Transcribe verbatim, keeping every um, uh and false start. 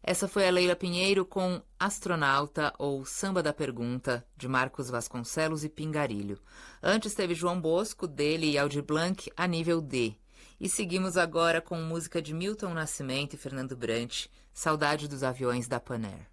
Essa foi a Leila Pinheiro com Astronauta ou Samba da Pergunta, de Marcos Vasconcelos e Pingarilho. Antes teve João Bosco, dele e Aldir Blanc, A Nível D. E seguimos agora com música de Milton Nascimento e Fernando Brant, Saudade dos Aviões da Pan Air.